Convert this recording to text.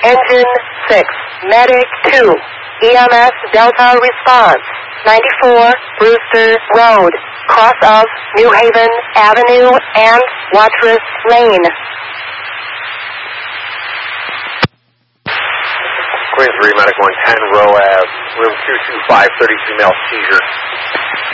Engine 6, Medic 2, EMS Delta Response, 94 Brewster Road, cross of New Haven Avenue and Watrous Lane. Queen 3, Medic 110, Row Ave, room 225, 32 male seizure.